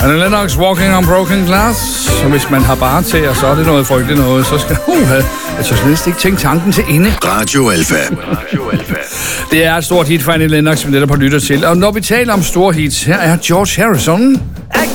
Annie Lennox, Walking on Broken Glass. Så hvis man har bare til, og så er det noget frygteligt noget, så skal jeg så slet ikke tænke tanken til ende. Radio Alfa. Det er et stort hit for Annie Lennox, som det der på lytter til. Og når vi taler om store hits, her er George Harrison.